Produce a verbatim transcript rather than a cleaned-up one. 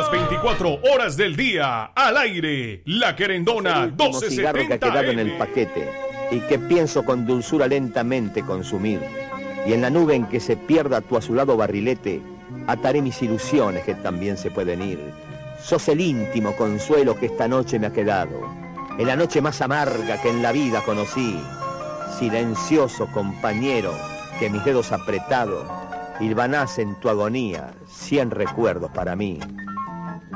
Las veinticuatro horas del día, al aire, La Querendona el último doce cigarro que ha setenta quedado en el M. paquete y que pienso con dulzura lentamente consumir. Y en la nube en que se pierda tu azulado barrilete, ataré mis ilusiones que también se pueden ir. Sos el íntimo consuelo que esta noche me ha quedado, en la noche más amarga que en la vida conocí. Silencioso compañero que mis dedos apretados hilvanás en tu agonía cien recuerdos para mí.